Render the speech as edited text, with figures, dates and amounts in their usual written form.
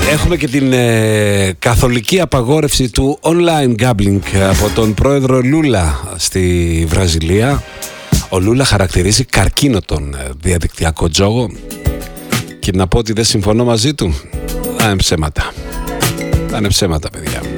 Έχουμε και την καθολική απαγόρευση του online gambling από τον πρόεδρο Λούλα στη Βραζιλία. Ο Λούλα χαρακτηρίζει καρκίνο τον διαδικτυακό τζόγο και να πω ότι δεν συμφωνώ μαζί του. Θα είναι ψέματα. Θα είναι ψέματα, παιδιά.